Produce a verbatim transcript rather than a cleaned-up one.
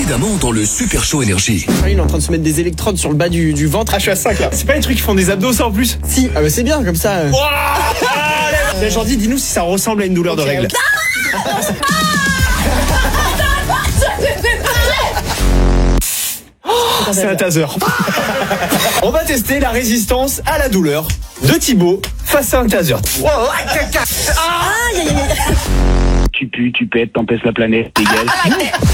évidemment dans le Super Show Énergie. Ah, il est en train de se mettre des électrodes sur le bas du, du ventre. Ah, je suis à cinq là. C'est pas les trucs qui font des abdos ça en plus? Si, ah bah c'est bien comme ça. euh. Wow. Jordi, dis-nous si ça ressemble à une douleur de Ok, règle. ok. C'est un taser. On va tester la résistance à la douleur de Thibaut face à un taser. Wow. Tu pues, tu pètes, t'empêches la planète, dégage.